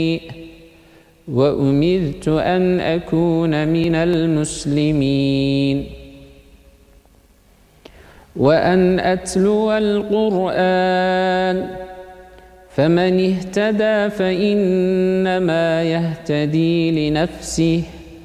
وأمرت أن أكون من المسلمين وأن أتلو القرآن فمن اهتدى فإنما يهتدي لنفسه